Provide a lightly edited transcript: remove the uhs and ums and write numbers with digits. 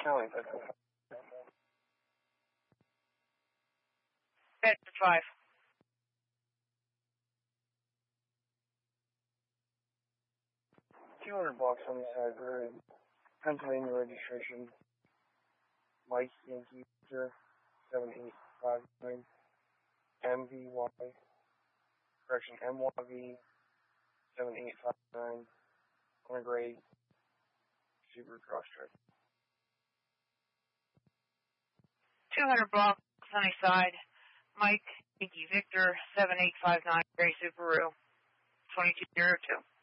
County, that's Bedford 5. $200 on the side for Pennsylvania registration. Mike Yankee Victor 7859 MVY. Correction, MYV 7859 on a gray Super Crosstrek. 200 blocks Sunnyside, Mike Yankee Victor 7859 Gray Subaru 2202.